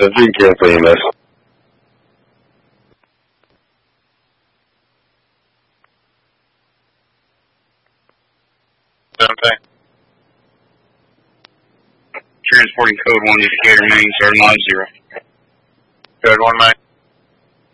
Ezekiel for EMS. Okay. Transporting code 1 indicator main, sir, 90. Code 1 main.